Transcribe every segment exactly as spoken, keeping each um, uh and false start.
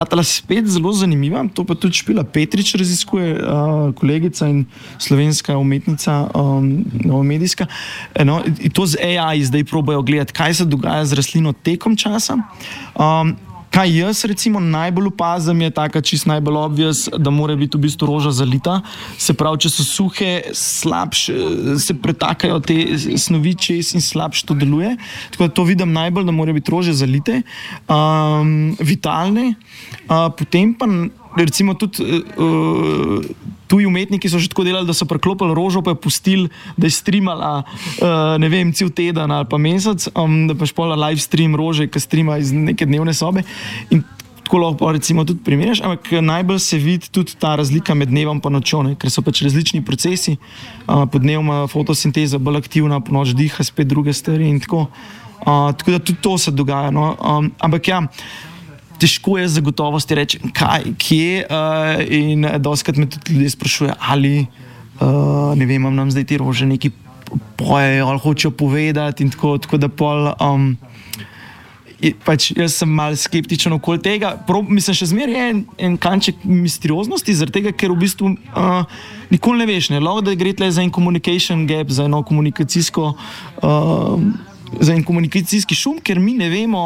Tale spet zelo zanimiva, to pa tudi Špela Petrič raziskuje, uh, kolegica in slovenska umetnica, um, novomedijska. No, in to z A I zdaj probajo gledati, kaj se dogaja z rastlino tekom časa. Um, Kaj jaz recimo najbolj opazim, je taka čist najbolj obvious, da mora biti v bistvu roža zalita. Se pravi, če so suhe, slabše se pretakajo te snovi čez in slabše to deluje. Tako da to vidim najbolj, da mora biti rože zalite, um, vitalne. Uh, potem pa recimo tudi uh, tuji umetniki so že tako delali, da so preklopili rožo, pa je pustili, da je streamala, uh, ne vem, cel teden ali pa mesec, um, da pa špola live stream rože, ki streama iz neke dnevne sobe. In tako lahko recimo tudi primeriš, ampak najbolj se vidi tudi ta razlika med dnevom pa nočjo, ne? Ker so pač različni procesi, uh, po dnevu ima fotosinteza bolj aktivna, po noč diha spet druge stvari in tako. Uh, tako da tudi to se dogaja. No? Um, ampak ja, težko je zagotovosti reči, kaj, kje, uh, in doskrat me tudi ljudje sprašuje, ali, uh, ne vem, nam zdaj te rože nekaj pojejo, ali hočejo povedati in tako, tako da pol, um, je, pač jaz sem malo skeptičen okoli tega. Prav, mislim, še zmeraj je en, en kanček misterioznosti, zaradi tega, ker v bistvu uh, nikoli ne veš, ne, lahko da gre tle za en communication gap, za eno komunikacijsko, uh, za en komunikacijski šum, ker mi ne vemo,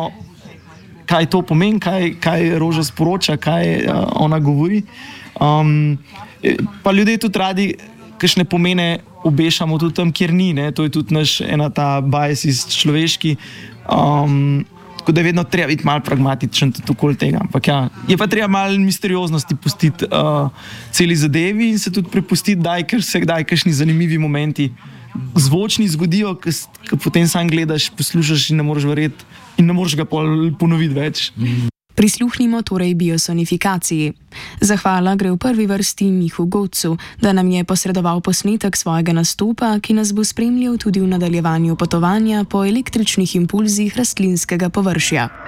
kaj to pomeni, kaj, kaj roža sporoča, kaj uh, ona govori. Um, pa ljudje tudi radi, kakšne pomene obešamo tudi tam, kjer ni. Ne? To je tudi naš ena ta bias človeški. Um, tako da je vedno treba biti malo pragmatičen tudi okoli tega. Ampak ja, je pa treba malo misterioznosti pustiti uh, celi zadevi in se tudi prepustiti, daj, ker se kdaj kakšni zanimivi momenti zvočni zgodijo, ki potem sam gledaš, poslušaš in ne moreš verjeti in ne moreš ga ponoviti več. Prisluhnimo torej biosonifikaciji. Zahvala gre v prvi vrsti Mihu Godcu, da nam je posredoval posnetek svojega nastopa, ki nas bo spremljal tudi v nadaljevanju potovanja po električnih impulzih rastlinskega površja.